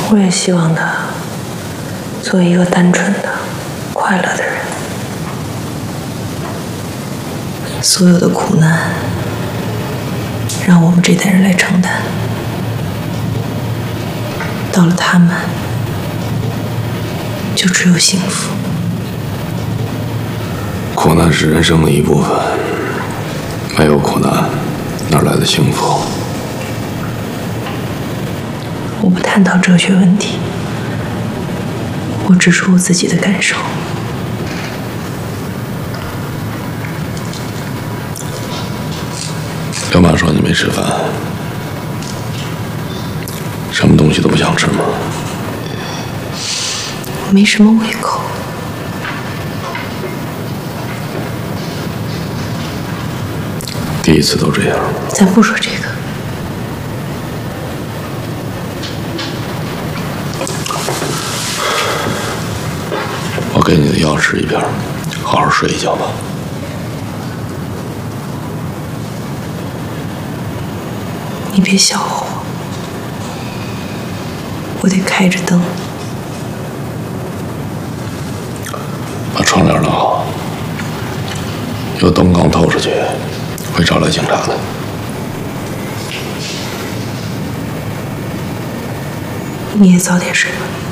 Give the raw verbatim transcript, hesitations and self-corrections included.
我也希望他做一个单纯的、快乐的人。所有的苦难，让我们这代人来承担。到了他们，就只有幸福。 苦难是人生的一部分，没有苦难，哪来的幸福？ 我不探讨哲学问题，我指出我自己的感受。 刘妈说你没吃饭，什么东西都不想吃吗？ 我没什么胃口。 第一次都这样。 咱不说这个。 我给你的药吃一片，好好睡一觉吧。 你别笑话我，我得开着灯。 把窗帘拉好，有灯光透出去，会招来警察的。 你也早点睡吧。